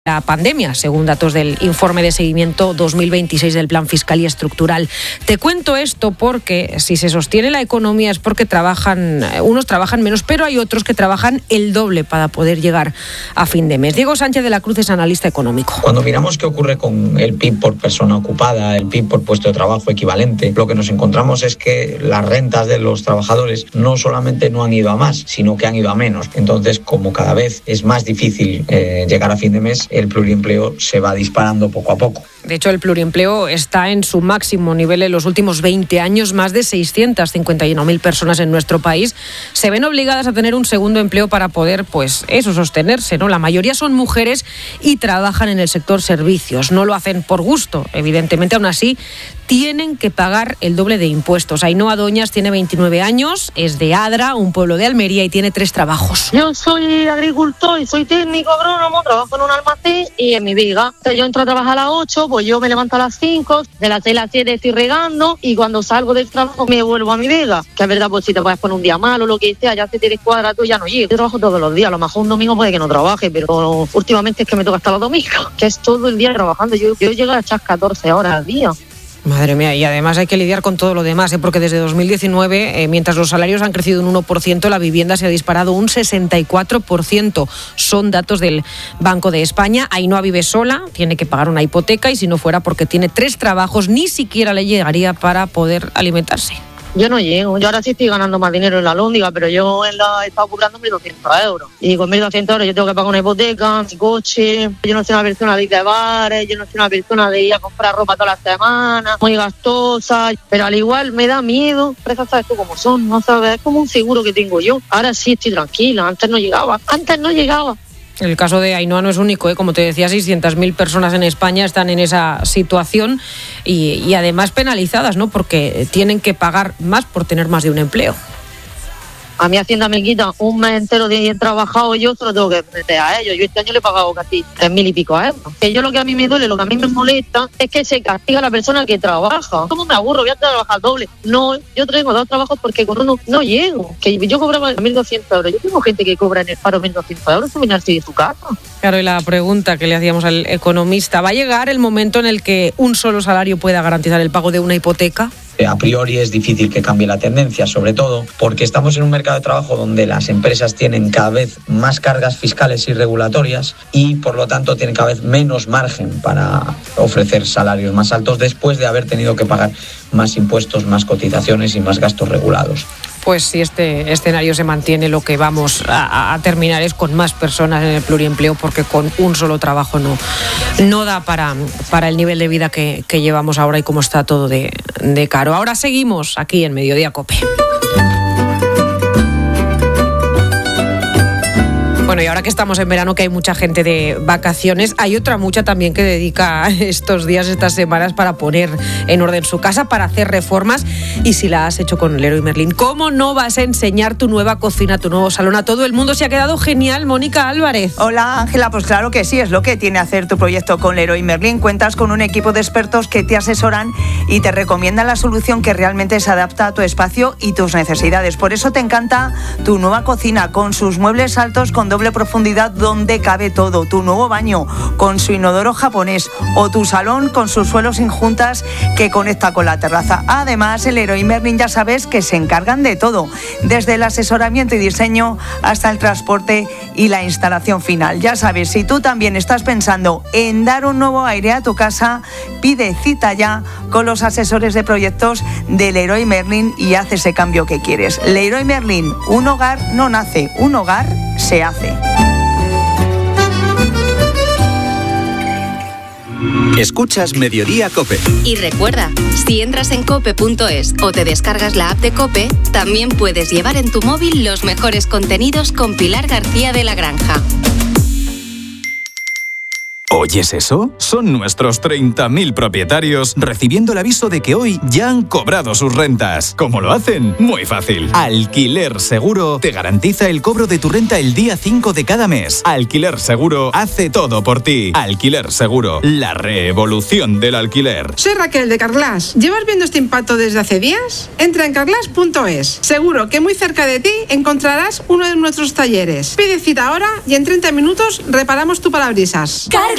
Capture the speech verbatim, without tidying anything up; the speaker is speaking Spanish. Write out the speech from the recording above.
la pandemia, según datos del informe de seguimiento dos mil veintiséis del Plan Fiscal y Estructural. Te cuento esto porque si se sostiene la economía es porque trabajan, unos trabajan menos, pero hay otros que trabajan el doble para poder llegar a fin de mes. Diego Sánchez de la Cruz es analista económico. Cuando miramos qué ocurre con el P I B por persona ocupada, el P I B por puesto de trabajo equivalente, lo que nos encontramos es que las rentas de los trabajadores no solamente no han ido a más, sino que han ido a menos. Entonces, como cada vez es más difícil eh, llegar a fin de mes, el pluriempleo se va disparando poco a poco. De hecho, el pluriempleo está en su máximo nivel en los últimos veinte años. Más de seiscientas cincuenta y uno mil personas en nuestro país se ven obligadas a tener un segundo empleo para poder, pues, eso, sostenerse, ¿no? La mayoría son mujeres y trabajan en el sector servicios. No lo hacen por gusto, evidentemente. Aún así, tienen que pagar el doble de impuestos. Ainhoa Doñas tiene veintinueve años, es de Adra, un pueblo de Almería, y tiene tres trabajos. Yo soy agricultor y soy técnico agrónomo, trabajo en un almacén y en mi viga. Yo entro a trabajar a las ocho, pues yo me levanto a las cinco, de las seis a las siete estoy regando y cuando salgo del trabajo me vuelvo a mi viga. Que es verdad, pues si te puedes poner un día malo o lo que sea, ya se te descuadra, tú ya no llegas. Yo trabajo todos los días, a lo mejor un domingo puede que no trabaje, pero últimamente es que me toca hasta los domingos, que es todo el día trabajando. Yo, yo llego a echar catorce horas al día. Madre mía, y además hay que lidiar con todo lo demás, ¿eh? Porque desde dos mil diecinueve, eh, mientras los salarios han crecido un uno por ciento, la vivienda se ha disparado un sesenta y cuatro por ciento. Son datos del Banco de España. Ainhoa vive sola, tiene que pagar una hipoteca y si no fuera porque tiene tres trabajos, ni siquiera le llegaría para poder alimentarse. Yo no llego, yo ahora sí estoy ganando más dinero en la Lóndiga, pero yo en la he estado cobrando mil doscientos euros. Y con mil doscientos euros yo tengo que pagar una hipoteca, mi coche, yo no soy una persona de ir de bares, yo no soy una persona de ir a comprar ropa todas las semanas, muy gastosa, pero al igual me da miedo, pero sabes tú cómo son, no sabes, es como un seguro que tengo yo. Ahora sí estoy tranquila, antes no llegaba, antes no llegaba. El caso de Ainhoa no es único, ¿eh? Como te decía, seiscientas mil personas en España están en esa situación y, y además penalizadas, ¿no? Porque tienen que pagar más por tener más de un empleo. A mi Hacienda me quita un mes entero de trabajado, yo solo tengo que meter a ellos. Yo este año le he pagado casi tres mil y pico euros. Que yo lo que a mí me duele, lo que a mí me molesta, es que se castiga a la persona que trabaja. ¿Cómo me aburro? Voy a trabajar doble. No, yo tengo dos trabajos porque con uno no llego. Que yo cobraba mil doscientos euros. Yo tengo gente que cobra en el paro mil doscientos euros sin venir de su casa. Claro, y la pregunta que le hacíamos al economista, ¿va a llegar el momento en el que un solo salario pueda garantizar el pago de una hipoteca? A priori es difícil que cambie la tendencia, sobre todo porque estamos en un mercado de trabajo donde las empresas tienen cada vez más cargas fiscales y regulatorias y por lo tanto tienen cada vez menos margen para ofrecer salarios más altos después de haber tenido que pagar más impuestos, más cotizaciones y más gastos regulados. Pues si este escenario se mantiene, lo que vamos a, a terminar es con más personas en el pluriempleo, porque con un solo trabajo no, no da para, para el nivel de vida que, que llevamos ahora y cómo está todo de, de caro. Ahora seguimos aquí en Mediodía COPE. Bueno, y ahora que estamos en verano, que hay mucha gente de vacaciones, hay otra mucha también que dedica estos días, estas semanas, para poner en orden su casa, para hacer reformas. Y si la has hecho con Leroy Merlin, ¿cómo no vas a enseñar tu nueva cocina, tu nuevo salón a todo el mundo? Se ha quedado genial, Mónica Álvarez. Hola, Ángela, pues claro que sí, es lo que tiene hacer tu proyecto con Leroy Merlin. Cuentas con un equipo de expertos que te asesoran y te recomiendan la solución que realmente se adapta a tu espacio y tus necesidades. Por eso te encanta tu nueva cocina con sus muebles altos con doble profundidad donde cabe todo, tu nuevo baño con su inodoro japonés o tu salón con sus suelos sin juntas que conecta con la terraza. Además, el Leroy Merlin ya sabes que se encargan de todo, desde el asesoramiento y diseño hasta el transporte y la instalación final. Ya sabes, si tú también estás pensando en dar un nuevo aire a tu casa, pide cita ya con los asesores de proyectos de Leroy Merlin y haz ese cambio que quieres. Leroy Merlin, un hogar no nace, un hogar se hace. Escuchas Mediodía COPE. Y recuerda, si entras en cope punto es o te descargas la app de COPE, también puedes llevar en tu móvil los mejores contenidos con Pilar García de la Granja. ¿Oyes eso? Son nuestros treinta mil propietarios recibiendo el aviso de que hoy ya han cobrado sus rentas. ¿Cómo lo hacen? Muy fácil. Alquiler Seguro te garantiza el cobro de tu renta el día cinco de cada mes. Alquiler Seguro hace todo por ti. Alquiler Seguro, la revolución del alquiler. Soy Raquel de Carglass. ¿Llevas viendo este impacto desde hace días? Entra en carglass punto es. Seguro que muy cerca de ti encontrarás uno de nuestros talleres. Pide cita ahora y en treinta minutos reparamos tu parabrisas. Carglass.